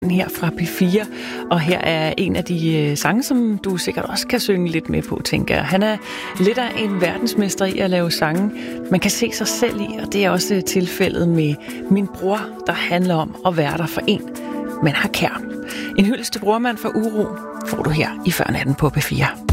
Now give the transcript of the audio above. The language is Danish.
her fra P4, og her er en af de sange, som du sikkert også kan synge lidt med på, tænker jeg. Han er lidt af en verdensmester i at lave sange, man kan se sig selv i, og det er også tilfældet med Min bror, der handler om at være der for en, man har kær. En hyldest til brormand for Uro får du her i Før Natten på P4.